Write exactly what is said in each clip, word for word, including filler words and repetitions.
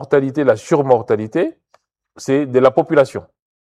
mortalité, la surmortalité, c'est de la population.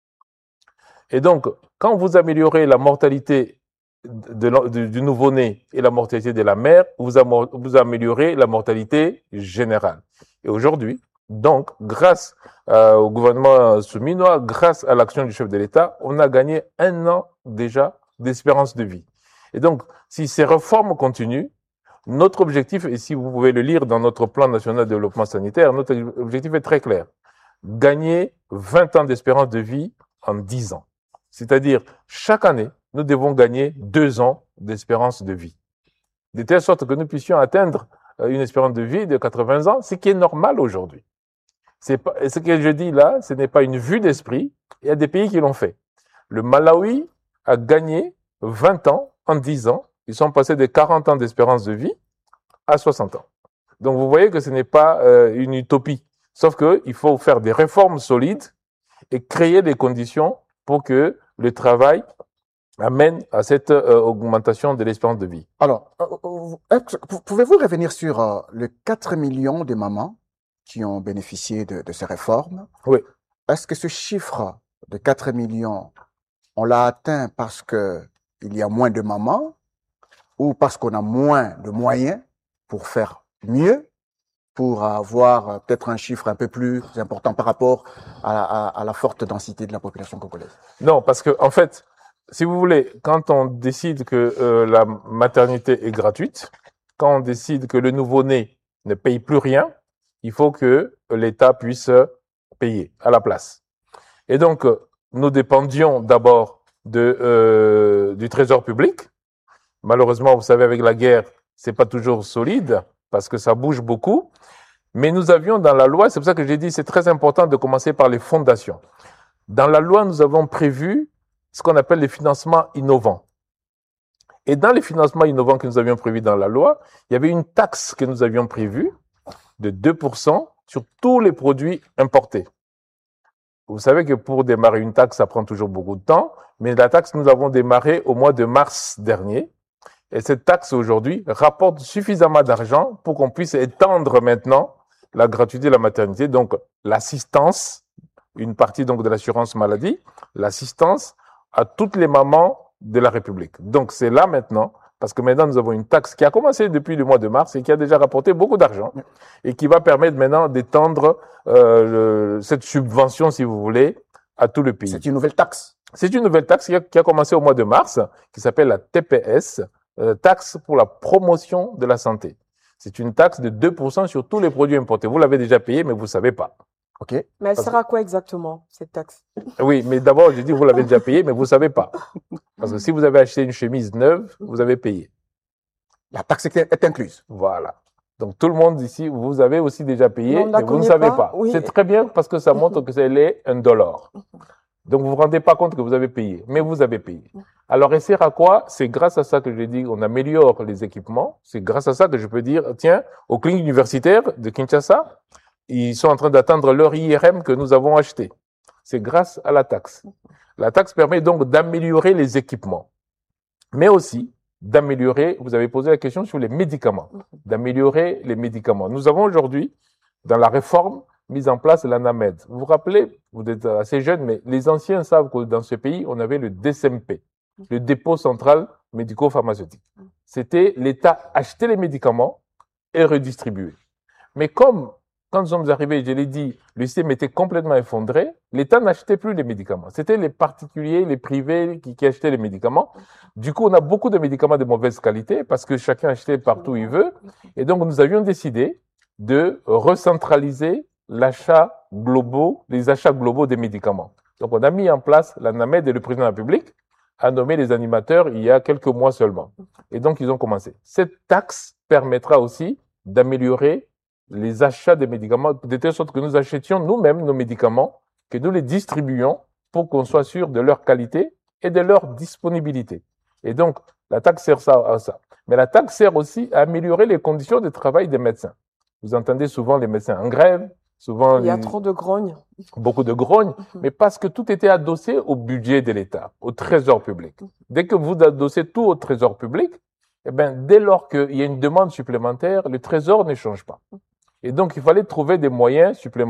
Et donc, quand vous améliorez la mortalité de, de, du nouveau-né et la mortalité de la mère, vous, vous améliorez la mortalité générale. Et aujourd'hui, donc, grâce euh, au gouvernement souminois, grâce à l'action du chef de l'État, on a gagné un an déjà d'espérance de vie. Et donc, si ces réformes continuent, notre objectif, et si vous pouvez le lire dans notre plan national de développement sanitaire, notre objectif est très clair. Gagner vingt ans d'espérance de vie en dix ans. C'est-à-dire, chaque année, nous devons gagner deux ans d'espérance de vie. De telle sorte que nous puissions atteindre une espérance de vie de quatre-vingts ans, ce qui est normal aujourd'hui. C'est pas, ce que je dis là, ce n'est pas une vue d'esprit. Il y a des pays qui l'ont fait. Le Malawi a gagné vingt ans en dix ans. Ils sont passés de quarante ans d'espérance de vie à soixante ans. Donc vous voyez que ce n'est pas euh, une utopie. Sauf qu'il faut faire des réformes solides et créer des conditions pour que le travail amène à cette euh, augmentation de l'espérance de vie. Alors, euh, pouvez-vous revenir sur euh, les quatre millions de mamans qui ont bénéficié de, de ces réformes? Oui. Est-ce que ce chiffre de quatre millions, on l'a atteint parce que il y a moins de mamans ou parce qu'on a moins de moyens pour faire mieux, pour avoir peut-être un chiffre un peu plus important par rapport à, à, à la forte densité de la population congolaise? Non, parce que en fait, si vous voulez, quand on décide que euh, la maternité est gratuite, quand on décide que le nouveau-né ne paye plus rien, il faut que l'État puisse payer à la place. Et donc, nous dépendions d'abord de, euh, du trésor public. Malheureusement, vous savez, avec la guerre, c'est pas toujours solide parce que ça bouge beaucoup. Mais nous avions dans la loi, c'est pour ça que j'ai dit c'est très important de commencer par les fondations. Dans la loi, nous avons prévu ce qu'on appelle les financements innovants. Et dans les financements innovants que nous avions prévus dans la loi, il y avait une taxe que nous avions prévue de deux pour cent sur tous les produits importés. Vous savez que pour démarrer une taxe, ça prend toujours beaucoup de temps, mais la taxe, nous avons démarré au mois de mars dernier. Et cette taxe, aujourd'hui, rapporte suffisamment d'argent pour qu'on puisse étendre maintenant la gratuité de la maternité, donc l'assistance, une partie donc de l'assurance maladie, l'assistance à toutes les mamans de la République. Donc c'est là maintenant, parce que maintenant nous avons une taxe qui a commencé depuis le mois de mars et qui a déjà rapporté beaucoup d'argent et qui va permettre maintenant d'étendre euh, le, cette subvention, si vous voulez, à tout le pays. C'est une nouvelle taxe. C'est une nouvelle taxe qui a, qui a commencé au mois de mars, qui s'appelle la T P S, euh, taxe pour la promotion de la santé. C'est une taxe de deux pour cent sur tous les produits importés. Vous l'avez déjà payé, mais vous ne savez pas. OK. Mais elle sert à quoi exactement, cette taxe? Oui, mais d'abord, je dis vous l'avez déjà payé, mais vous ne savez pas. Parce que si vous avez acheté une chemise neuve, vous avez payé. La taxe est incluse. Voilà. Donc tout le monde ici, vous avez aussi déjà payé, mais vous ne savez pas. pas. Oui. C'est très bien parce que ça montre que c'est est un dollar. Donc vous ne vous rendez pas compte que vous avez payé, mais vous avez payé. Alors, et c'est à quoi? C'est grâce à ça que je dis qu'on améliore les équipements. C'est grâce à ça que je peux dire, tiens, aux cliniques universitaires de Kinshasa, ils sont en train d'attendre leur I R M que nous avons acheté. C'est grâce à la taxe. La taxe permet donc d'améliorer les équipements, mais aussi d'améliorer, vous avez posé la question sur les médicaments, d'améliorer les médicaments. Nous avons aujourd'hui, dans la réforme, mis en place l'ANAMED. Vous vous rappelez, vous êtes assez jeune, mais les anciens savent que dans ce pays, on avait le D C M P, le dépôt central médico-pharmaceutique. C'était l'État acheter les médicaments et redistribuer. Mais comme, quand nous sommes arrivés, je l'ai dit, le système était complètement effondré, l'État n'achetait plus les médicaments. C'était les particuliers, les privés qui, qui achetaient les médicaments. Du coup, on a beaucoup de médicaments de mauvaise qualité parce que chacun achetait partout où il veut. Et donc, nous avions décidé de recentraliser l'achat globaux, les achats globaux des médicaments. Donc, on a mis en place l'ANAMED et le président de la République a nommé les animateurs il y a quelques mois seulement. Et donc, ils ont commencé. Cette taxe permettra aussi d'améliorer les achats des médicaments, de telle sorte que nous achetions nous-mêmes nos médicaments, que nous les distribuions pour qu'on soit sûr de leur qualité et de leur disponibilité. Et donc, la taxe sert ça à ça. Mais la taxe sert aussi à améliorer les conditions de travail des médecins. Vous entendez souvent les médecins en grève, souvent... Il y a les... trop de grognes. Beaucoup de grognes, mais parce que tout était adossé au budget de l'État, au trésor public. Dès que vous adossez tout au trésor public, eh ben, dès lors qu'il y a une demande supplémentaire, le trésor ne change pas. Et donc, il fallait trouver des moyens supplémentaires